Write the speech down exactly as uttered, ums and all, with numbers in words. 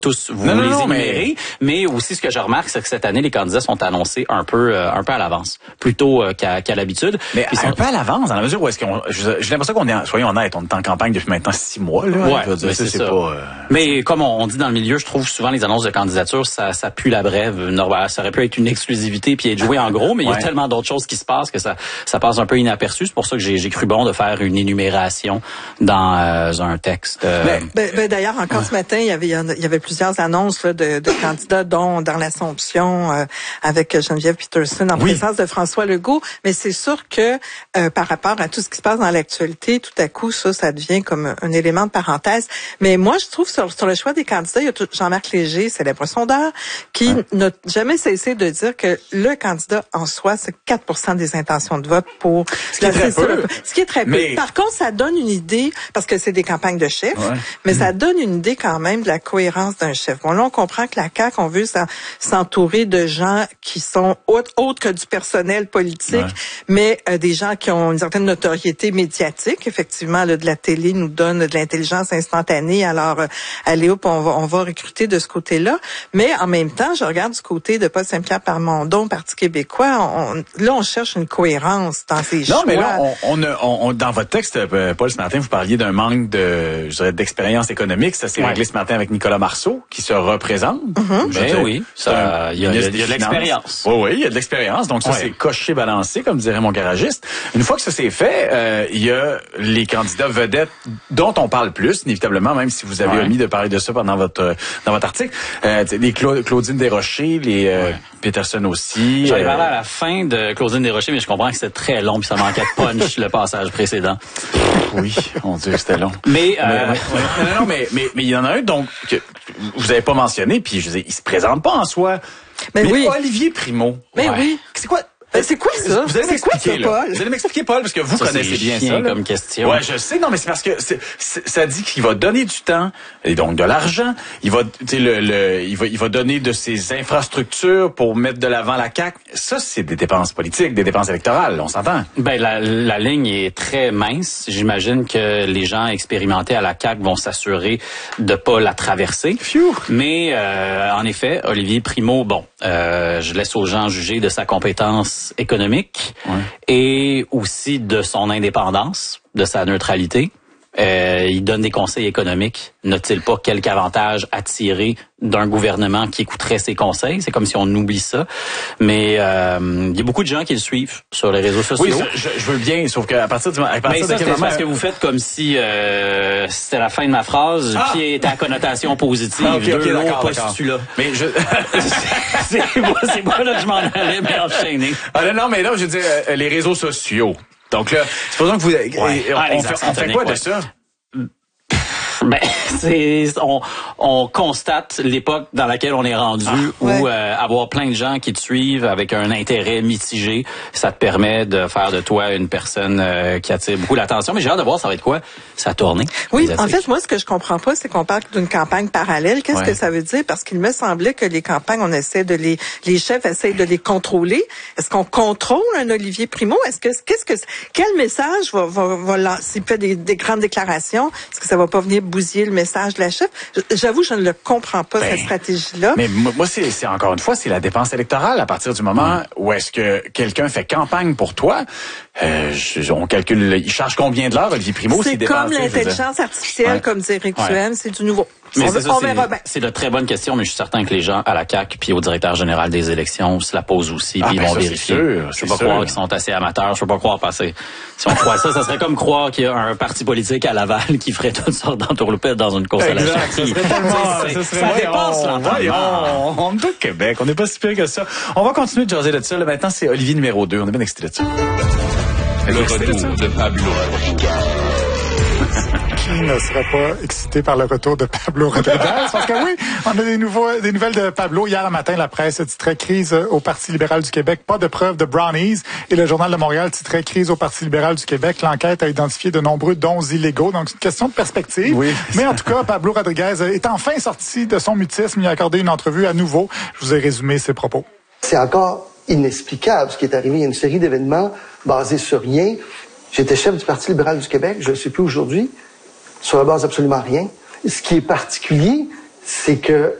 tous vous non, les non, énumérer, mais... mais aussi ce que je remarque, c'est que cette année, les candidats sont annoncés un peu euh, un peu à l'avance, plutôt euh, qu'à, qu'à l'habitude. Mais Puis un sont... peu à l'avance, dans la mesure où est-ce qu'on... J'ai l'impression qu'on est... Soyons honnêtes, on est en campagne depuis maintenant six mois. Là, ouais, je veux dire, mais c'est, c'est c'est ça. Pas, euh... Mais comme on, on dit dans le milieu, je trouve souvent les annonces de candidature, ça, ça pue la brève. Normal, ça aurait pu être une exclusivité puis être joué en gros, mais ouais. Il y a tellement d'autres choses qui se passent que ça, ça passe un peu inaperçu. C'est pour ça que j'ai, j'ai cru bon de faire une énumération dans euh, un texte. Euh... Ben, ben, ben, d'ailleurs, encore ouais. ce matin, il y avait, il y avait plusieurs annonces là, de, de candidats, dont dans l'Assomption euh, avec Geneviève Peterson en oui. présence de François Legault. Mais c'est sûr que euh, par rapport à tout ce qui se passe dans l'actualité, tout à coup, ça, ça devient comme un élément de parenthèse. Mais moi, je trouve sur, sur le choix des candidats, il y a tout, Jean-Marc Léger, célèbre sondeur, qui ouais. n'a jamais cessé de dire que le candidat en soi, c'est quatre pour cent des intentions de vote pour ce qui est très peu. Ce qui est très mais... peu. Par contre, ça donne une idée, parce que c'est des campagnes de chefs, ouais. mais mmh. ça donne une idée quand même de la cohérence d'un chef. Bon, là, on comprend que la C A Q, on veut s'entourer de gens qui sont autres, autres que du personnel politique, ouais. mais euh, des gens qui ont une certaine notoriété médiatique. Effectivement, là, de la télé nous donne de l'intelligence instantanée. Alors, euh, allez hop, on va, on va recruter de ce côté-là. Mais en même temps, je regarde du côté de Paul Saint-Pierre Plamondon, Parti québécois. On, là, on cherche une cohérence dans ces choix. Non, mais là, on, on, on, on, dans votre texte, Paul, ce matin, vous parliez d'un manque de, je dirais, d'expérience économique. Ça s'est ouais. réglé ce matin avec Nicolas Marceau, qui se représente. Mm-hmm. Ben dire, oui, ça, il y a, y a, y a de l'expérience. Oui, oui, il y a de l'expérience. Donc ça, ouais. c'est coché, balancé, comme dirait mon garagiste. Une fois que ça s'est fait, euh, il y a les candidats vedettes dont on parle plus, inévitablement, même si vous avez ouais. omis de parler de ça pendant votre dans votre article. Euh, les Cla- Claudine Desrochers, les euh, ouais. Peterson aussi. J'en ai euh... parlé à la fin de Claudine Desrochers, mais je comprends que c'était très long puis ça manquait de punch le passage précédent. Oui, on dit que c'était long. Mais, euh... mais, ouais. non, non, mais mais mais il y en a un donc que vous avez pas mentionné, puis je veux dire, il se présente pas en soi. Mais, mais oui. Olivier Primo. Mais ouais. oui. C'est quoi? C'est quoi ça? Vous allez c'est quoi ça, là. Paul? Vous allez m'expliquer, Paul, parce que vous ça, connaissez bien ça. Là. Comme question. Ouais, je sais. Non, mais c'est parce que c'est, c'est, ça dit qu'il va donner du temps et donc de l'argent. Il va, tu sais, le, le, il va, il va donner de ses infrastructures pour mettre de l'avant la C A Q. Ça, c'est des dépenses politiques, des dépenses électorales. On s'entend. Ben la, la ligne est très mince. J'imagine que les gens expérimentés à la C A Q vont s'assurer de pas la traverser. Phew. Mais euh, en effet, Olivier Primo, bon, euh, je laisse aux gens juger de sa compétence économique. Ouais. Et aussi de son indépendance, de sa neutralité. Euh, il donne des conseils économiques. N'a-t-il pas quelque avantage à tirer d'un gouvernement qui écouterait ses conseils? C'est comme si on oublie ça. Mais euh, il y a beaucoup de gens qui le suivent sur les réseaux sociaux. Oui, je, je veux bien, sauf qu'à partir du moment... À partir Mais ça, de quel c'est moment... parce que vous faites comme si euh, c'était la fin de ma phrase, ah! Puis était à connotation positive. Ah, okay, okay, Deux lots postulats. Mais je... c'est moi, c'est moi là que je m'en allais, mais enchaîner. Ah non, non, mais là, je veux dire, euh, les réseaux sociaux. Donc là, supposons que vous... Ouais. On, ah, on, fait, on fait quoi ouais. de ça? Ben, c'est on, on constate l'époque dans laquelle on est rendu, ah, ouais. où euh, avoir plein de gens qui te suivent avec un intérêt mitigé, ça te permet de faire de toi une personne euh, qui attire beaucoup l'attention. Mais j'ai hâte de voir ça va être quoi sa tournée. Oui, en fait, moi, ce que je comprends pas, c'est qu'on parle d'une campagne parallèle. Qu'est-ce ouais. que ça veut dire? Parce qu'il me semblait que les campagnes, on essaie de les, les chefs essayent de les contrôler. Est-ce qu'on contrôle un Olivier Primo? Est-ce que, qu'est-ce que, quel message va, va, va lancer? S'il fait des, des grandes déclarations, est-ce que ça va pas venir bousiller le message de la chef? J'avoue, je ne le comprends pas, ben, cette stratégie-là. Mais moi, c'est, c'est encore une fois, c'est la dépense électorale. À partir du moment mmh. où est-ce que quelqu'un fait campagne pour toi, euh, je, on calcule, il charge combien de l'heure, Olivier Primo? C'est comme l'intelligence artificielle, ouais. comme dit Éric ouais. Duhaime, c'est du nouveau. Mais on, c'est, ça, on c'est, verra bien. C'est de très bonnes questions, mais je suis certain que les gens à la C A Q puis au directeur général des élections se la posent aussi, puis ah, ils ben vont ça, vérifier. Sûr, je peux pas sûr. croire qu'ils sont assez amateurs. Je peux pas croire passer. Si on croit ça, ça serait comme croire qu'il y a un parti politique à Laval qui ferait toutes sortes d'entourloupettes dans une course exact, à la chefferie. Ça, ça, ça, ça dépasse l'entendement. On est au Québec, on n'est pas si pire que ça. On va continuer de jaser de ça. Là, maintenant, c'est Olivier numéro deux. On est bien excité de ça. Le retour de Pablo Rodriguez. Qui ne serait pas excité par le retour de Pablo Rodriguez? Parce que oui, on a des, nouveaux, des nouvelles de Pablo. Hier matin, la presse titrait « Crise au Parti libéral du Québec, pas de preuves de brownies ». Et le Journal de Montréal titrait « Crise au Parti libéral du Québec, l'enquête a identifié de nombreux dons illégaux ». Donc, c'est une question de perspective. Oui. Mais en tout cas, Pablo Rodriguez est enfin sorti de son mutisme. Il a accordé une entrevue à nouveau. Je vous ai résumé ses propos. C'est encore inexplicable ce qui est arrivé. Il y a une série d'événements basés sur rien. J'étais chef du Parti libéral du Québec, je ne le suis plus aujourd'hui, sur la base d'absolument rien. Ce qui est particulier, c'est que